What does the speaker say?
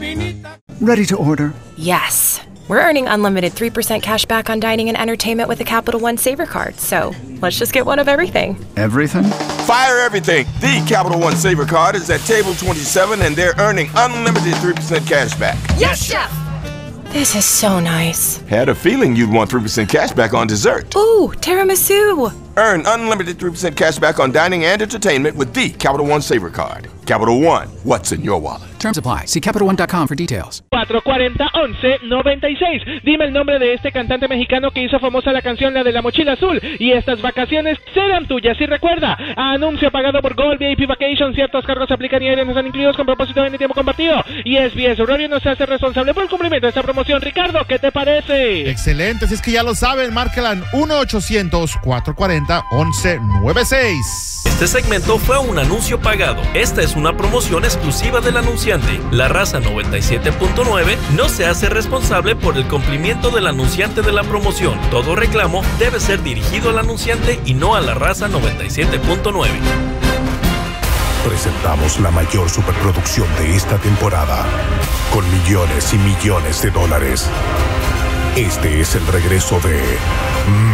Ready to order. Yes. We're earning unlimited 3% cash back on dining and entertainment with a Capital One Saver card, so let's just get one of everything. Everything? Fire everything! The Capital One Saver card is at table 27 and they're earning unlimited 3% cash back. Yes, Chef! This is so nice. Had a feeling you'd want 3% cash back on dessert. Ooh, tiramisu! Earn unlimited 3% cash back on dining and entertainment with the Capital One Saver card. Capital One, what's in your wallet? Terms apply. See CapitalOne.com for details. 440-1196. Dime el nombre de este cantante mexicano que hizo famosa la canción La de la Mochila Azul. Y estas vacaciones serán tuyas. Y recuerda, anuncio pagado por Gold VIP Vacation. Ciertos cargos se aplican y aéreos no están incluidos con propósito de tiempo compartido. Y SBS Radio no se hace responsable por el cumplimiento de esta promoción. Ricardo, ¿qué te parece? Excelente, si es que ya lo saben, márcala 1-800-440-1196. Este segmento fue un anuncio pagado. Esta es una promoción exclusiva del anunciante. La raza 97.9 no se hace responsable por el cumplimiento del anunciante de la promoción. Todo reclamo debe ser dirigido al anunciante y no a la raza 97.9. Presentamos la mayor superproducción de esta temporada, con millones y millones de dólares. Este es el regreso de